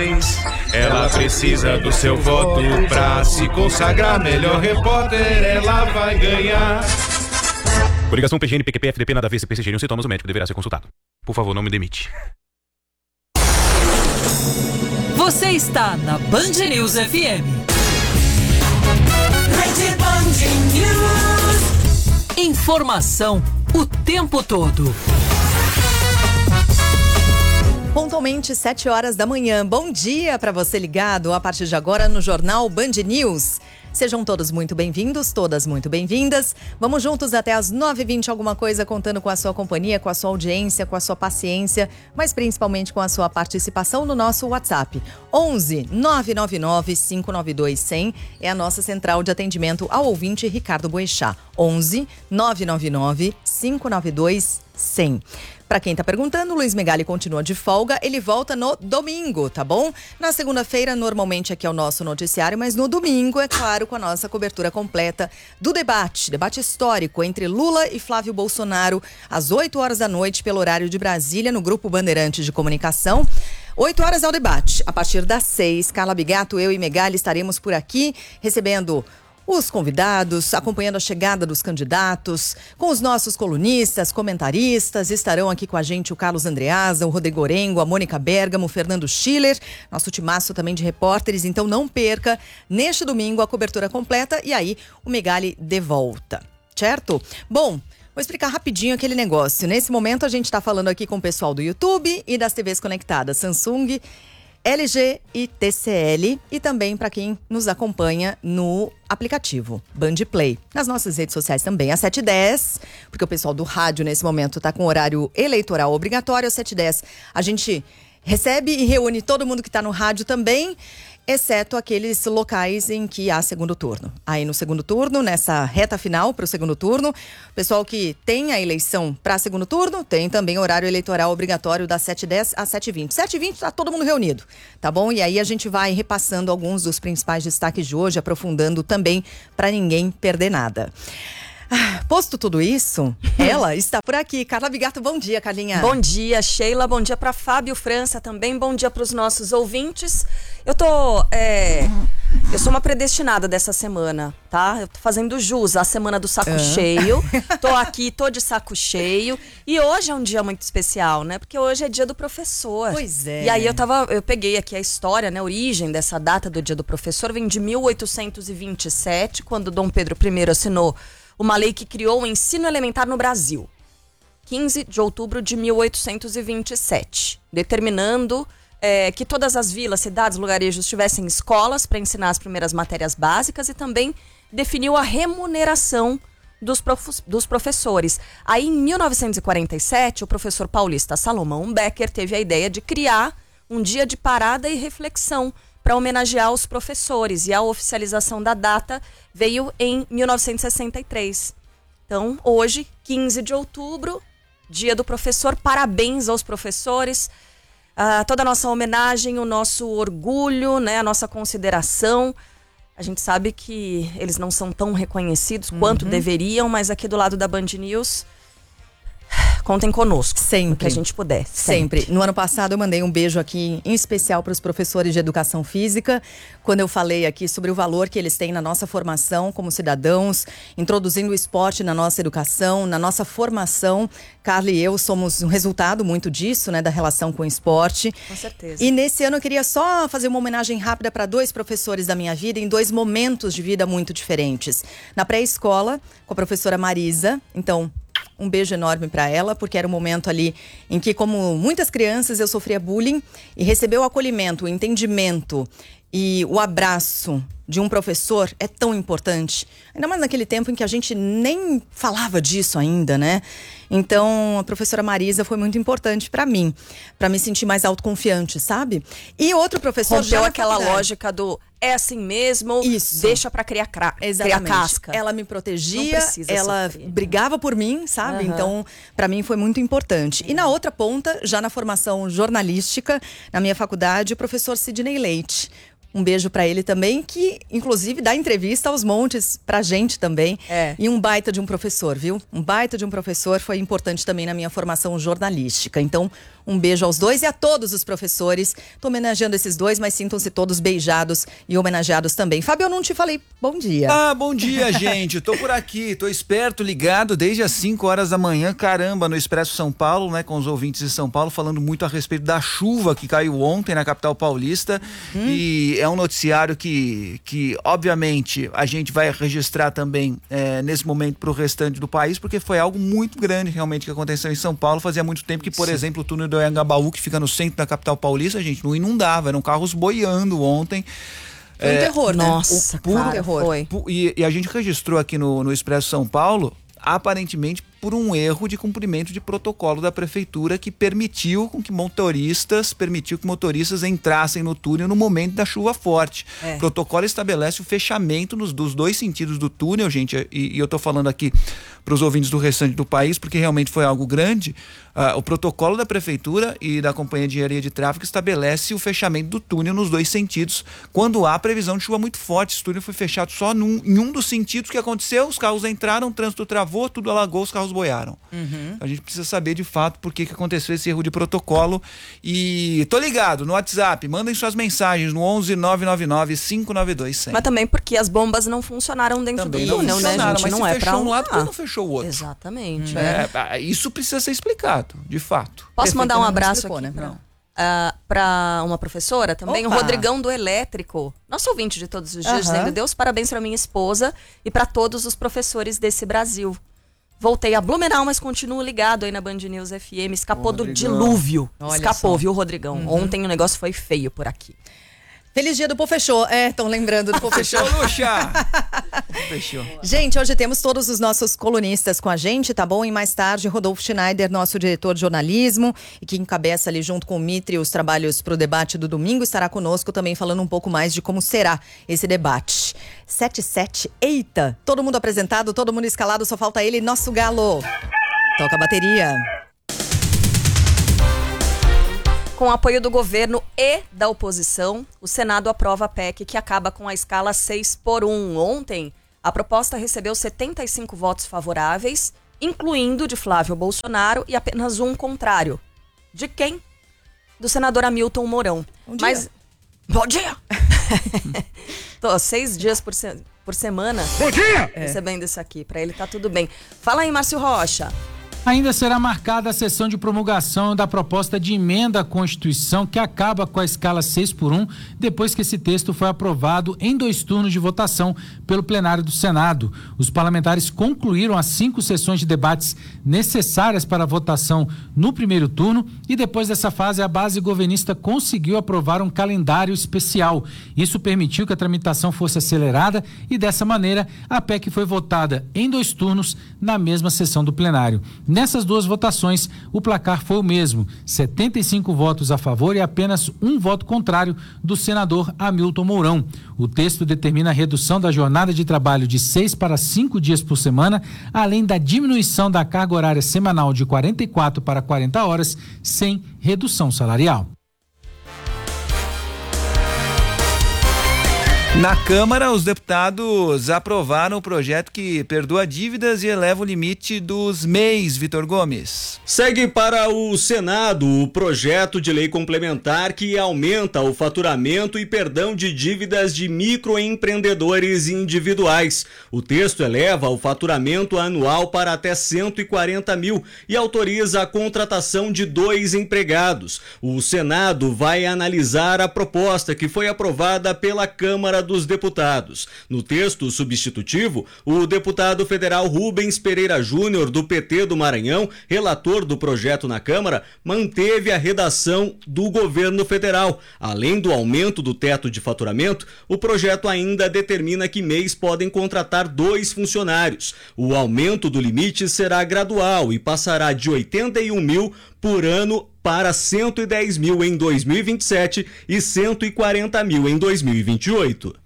Ela precisa do seu voto pra se consagrar melhor repórter, ela vai ganhar. Coligação PGN, PQP, FDP, nada a ver, se persistirem os sintomas, o médico deverá ser consultado. Por favor, não me demite. Você está na Band News FM. Rede Band News. Informação o tempo todo. Pontualmente 7 horas da manhã. Bom dia para você ligado a partir de agora no Jornal Band News. Sejam todos muito bem-vindos, todas muito bem-vindas. Vamos juntos até as 9h20, alguma coisa, contando com a sua companhia, com a sua audiência, com a sua paciência, mas principalmente com a sua participação no nosso WhatsApp. 11 999 592 100 é a nossa central de atendimento ao ouvinte Ricardo Boechat. 11 999 592 100. Para quem tá perguntando, o Luiz Megali continua de folga, ele volta no domingo, tá bom? Na segunda-feira, normalmente aqui é o nosso noticiário, mas no domingo, é claro, com a nossa cobertura completa do debate histórico entre Lula e Flávio Bolsonaro, às 8 horas da noite, pelo horário de Brasília, no Grupo Bandeirantes de Comunicação. 8 horas é o debate. A partir das 6, Carla Bigato, eu e Megali estaremos por aqui, recebendo os convidados, acompanhando a chegada dos candidatos, com os nossos colunistas, comentaristas. Estarão aqui com a gente o Carlos Andreasa, o Rodrigo Orengo, a Mônica Bergamo, o Fernando Schiller, nosso timaço também de repórteres. Então não perca, neste domingo, a cobertura completa e aí o Megali de volta, certo? Bom, vou explicar rapidinho aquele negócio. Nesse momento a gente está falando aqui com o pessoal do YouTube e das TVs conectadas Samsung, LG e TCL, e também para quem nos acompanha no aplicativo Band Play. Nas nossas redes sociais também, às 7h10, porque o pessoal do rádio nesse momento está com horário eleitoral obrigatório. Às 7h10 a gente recebe e reúne todo mundo que está no rádio também, exceto aqueles locais em que há segundo turno. Aí no segundo turno, nessa reta final para o segundo turno, o pessoal que tem a eleição para segundo turno, tem também horário eleitoral obrigatório das 7h10 às 7h20. 7h20 está todo mundo reunido, tá bom? E aí a gente vai repassando alguns dos principais destaques de hoje, aprofundando também para ninguém perder nada. Posto tudo isso, ela está por aqui. Carla Bigato, bom dia, Carlinha. Bom dia, Sheila. Bom dia para Fábio França também. Bom dia para os nossos ouvintes. Eu sou uma predestinada dessa semana, tá? Eu tô fazendo jus à semana do saco cheio. Tô aqui, tô de saco cheio. E hoje é um dia muito especial, né? Porque hoje é dia do professor. Pois é. E aí eu peguei aqui a história, né? A origem dessa data do dia do professor vem de 1827, quando Dom Pedro I assinou uma lei que criou o ensino elementar no Brasil. 15 de outubro de 1827. Determinando que todas as vilas, cidades, lugarejos tivessem escolas para ensinar as primeiras matérias básicas e também definiu a remuneração dos professores. Aí, em 1947, o professor paulista Salomão Becker teve a ideia de criar um dia de parada e reflexão para homenagear os professores, e a oficialização da data veio em 1963. Então, hoje, 15 de outubro, dia do professor, parabéns aos professores, toda a nossa homenagem, o nosso orgulho, né, a nossa consideração. A gente sabe que eles não são tão reconhecidos quanto deveriam, mas aqui do lado da Band News, contem conosco, sempre, o que a gente puder. Sempre. No ano passado eu mandei um beijo aqui, em especial para os professores de educação física, quando eu falei aqui sobre o valor que eles têm na nossa formação como cidadãos, introduzindo o esporte na nossa educação, na nossa formação. Carla e eu somos um resultado muito disso, né, da relação com o esporte. Com certeza. E nesse ano eu queria só fazer uma homenagem rápida para 2 professores da minha vida, em 2 momentos de vida muito diferentes. Na pré-escola, com a professora Marisa. Então, um beijo enorme para ela, porque era um momento ali em que, como muitas crianças, eu sofria bullying, e receber o acolhimento, o entendimento e o abraço de um professor é tão importante. Ainda mais naquele tempo em que a gente nem falava disso ainda, né? Então, a professora Marisa foi muito importante para mim, para me sentir mais autoconfiante, sabe? E outro professor rompeu aquela lógica do é assim mesmo, isso, deixa pra criar casca. Ela me protegia, ela brigava por mim, sabe? Então, pra mim foi muito importante. E na outra ponta, já na formação jornalística, na minha faculdade, o professor Sidney Leite. Um beijo pra ele também, que inclusive dá entrevista aos montes pra gente também. E um baita de um professor, viu? Um baita de um professor, foi importante também na minha formação jornalística. Então, Um beijo aos dois e a todos os professores. Tô homenageando esses dois, mas sintam-se todos beijados e homenageados também. Fábio, eu não te falei bom dia. Bom dia, gente. Tô por aqui, tô esperto, ligado desde as 5 horas da manhã, caramba, no Expresso São Paulo, né, com os ouvintes de São Paulo, falando muito a respeito da chuva que caiu ontem na capital paulista. E é um noticiário que obviamente, a gente vai registrar também nesse momento pro restante do país, porque foi algo muito grande realmente que aconteceu em São Paulo. Fazia muito tempo que, por exemplo, o túnel do Anhangabaú, que fica no centro da capital paulista, a gente não inundava, eram carros boiando ontem. Foi um terror, né? Nossa, puro terror. Foi. E a gente registrou aqui no Expresso São Paulo, aparentemente por um erro de cumprimento de protocolo da prefeitura que permitiu que motoristas entrassem no túnel no momento da chuva forte. O protocolo estabelece o fechamento dos dois sentidos do túnel, gente, e eu tô falando aqui para os ouvintes do restante do país, porque realmente foi algo grande. O protocolo da prefeitura e da Companhia de Engenharia de Tráfego estabelece o fechamento do túnel nos dois sentidos, quando há previsão de chuva muito forte. Esse túnel foi fechado só em um dos sentidos. O que aconteceu? Os carros entraram, o trânsito travou, tudo alagou, os carros boiaram. A gente precisa saber de fato por que aconteceu esse erro de protocolo. E tô ligado no WhatsApp, mandem suas mensagens no 11 999 592 100. Mas também porque as bombas não funcionaram dentro Também do não túnel, né, funcionaram, gente? mas Não se é pra fechou um lado, lá. por que não fechou o outro? Exatamente. Isso precisa ser explicado, de fato. Posso mandar um abraço explicou, aqui né? para uma professora também, Opa! o Rodrigão do Elétrico, nosso ouvinte de todos os dias, dizendo: Deus parabéns para minha esposa e para todos os professores desse Brasil. Voltei a Blumenau, mas continuo ligado aí na Band News FM. Escapou do dilúvio. Olha Escapou, só. viu, Rodrigão? Ontem o negócio foi feio por aqui. Feliz dia do Pô Fechou. Estão lembrando do Pô Fechou. Luxa! Fechou. Gente, hoje temos todos os nossos colunistas com a gente, tá bom? E mais tarde, Rodolfo Schneider, nosso diretor de jornalismo, e que encabeça ali junto com o Mitre os trabalhos para o debate do domingo, estará conosco também falando um pouco mais de como será esse debate. 7-7, eita! Todo mundo apresentado, todo mundo escalado, só falta ele, nosso galo. Toca a bateria. Com o apoio do governo e da oposição, o Senado aprova a PEC que acaba com a escala 6x1. Ontem, a proposta recebeu 75 votos favoráveis, incluindo de Flávio Bolsonaro, e apenas um contrário. De quem? Do senador Hamilton Mourão. Bom dia. Bom dia! Tô 6 dias por semana recebendo isso aqui. Pra ele tá tudo bem. Fala aí, Márcio Rocha. Ainda será marcada a sessão de promulgação da proposta de emenda à Constituição que acaba com a escala 6x1, depois que esse texto foi aprovado em 2 turnos de votação pelo plenário do Senado. Os parlamentares concluíram as 5 sessões de debates necessárias para a votação no primeiro turno e depois dessa fase a base governista conseguiu aprovar um calendário especial. Isso permitiu que a tramitação fosse acelerada e dessa maneira a PEC foi votada em 2 turnos na mesma sessão do plenário. Nessas 2 votações, o placar foi o mesmo, 75 votos a favor e apenas 1 voto contrário do senador Hamilton Mourão. O texto determina a redução da jornada de trabalho de 6 para 5 dias por semana, além da diminuição da carga horária semanal de 44 para 40 horas, sem redução salarial. Na Câmara, os deputados aprovaram o projeto que perdoa dívidas e eleva o limite dos MEIs, Vitor Gomes. Segue para o Senado o projeto de lei complementar que aumenta o faturamento e perdão de dívidas de microempreendedores individuais. O texto eleva o faturamento anual para até 140 mil e autoriza a contratação de 2 empregados. O Senado vai analisar a proposta que foi aprovada pela Câmara dos Deputados. No texto substitutivo, o deputado federal Rubens Pereira Júnior, do PT do Maranhão, relator do projeto na Câmara, manteve a redação do governo federal. Além do aumento do teto de faturamento, o projeto ainda determina que MEIs podem contratar 2 funcionários. O aumento do limite será gradual e passará de 81 mil por ano para 110 mil em 2027 e 140 mil em 2028.